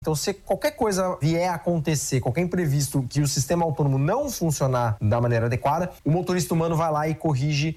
Então, se qualquer coisa vier a acontecer, qualquer imprevisto que o sistema autônomo não funcionar da maneira adequada, o motorista humano vai lá e corrige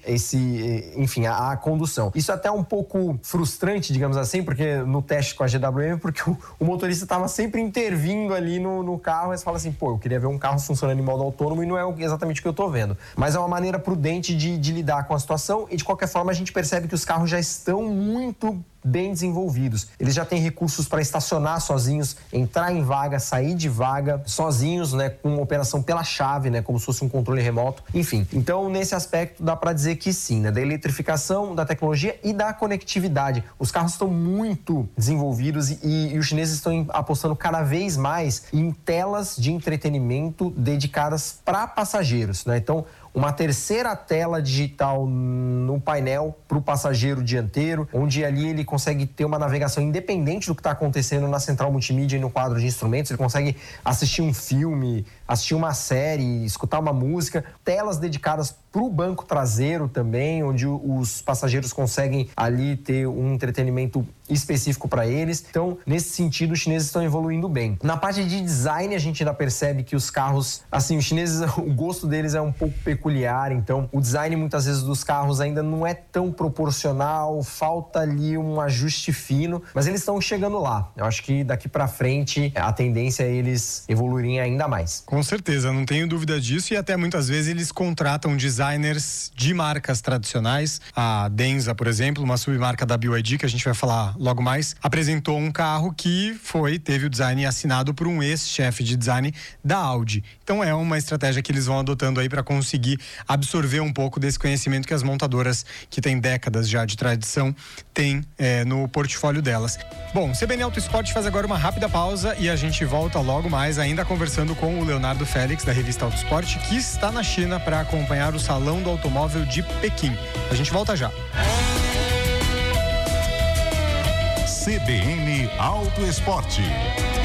a condução. Isso até é um pouco frustrante, digamos assim, porque no teste com a GWM, porque o motorista estava sempre intervindo ali no carro, e você fala assim, pô, eu queria ver um carro funcionando em modo autônomo e não é exatamente o que eu tô vendo. Mas é uma maneira prudente de lidar com a situação e, de qualquer forma, a gente percebe que os carros já estão muito bem desenvolvidos. Eles já têm recursos para estacionar sozinhos, entrar em vaga, sair de vaga sozinhos, né, com uma operação pela chave, né, como se fosse um controle remoto. Enfim, então nesse aspecto dá para dizer que sim, né, da eletrificação, da tecnologia e da conectividade. Os carros estão muito desenvolvidos e os chineses estão apostando cada vez mais em telas de entretenimento dedicadas para passageiros, né? Então, uma terceira tela digital no painel para o passageiro dianteiro, onde ali ele consegue ter uma navegação independente do que está acontecendo na central multimídia e no quadro de instrumentos. Ele consegue assistir um filme, assistir uma série, escutar uma música. Telas dedicadas para o banco traseiro também, onde os passageiros conseguem ali ter um entretenimento específico para eles. Então, nesse sentido, os chineses estão evoluindo bem. Na parte de design, a gente ainda percebe que os carros, assim, os chineses, o gosto deles é um pouco peculiar, então o design muitas vezes dos carros ainda não é tão proporcional, falta ali um ajuste fino, mas eles estão chegando lá. Eu acho que daqui para frente a tendência é eles evoluírem ainda mais. Com certeza, não tenho dúvida disso, e até muitas vezes eles contratam designers de marcas tradicionais. A Denza, por exemplo, uma submarca da BYD, que a gente vai falar logo mais, apresentou um carro que teve o design assinado por um ex-chefe de design da Audi. Então é uma estratégia que eles vão adotando aí para conseguir absorver um pouco desse conhecimento que as montadoras, que têm décadas já de tradição, têm no portfólio delas. Bom, CBN Auto Esporte faz agora uma rápida pausa e a gente volta logo mais, ainda conversando com o Leonardo Félix, da revista Auto Esporte, que está na China para acompanhar o Salão do Automóvel de Pequim. A gente volta já. CBN Auto Esporte.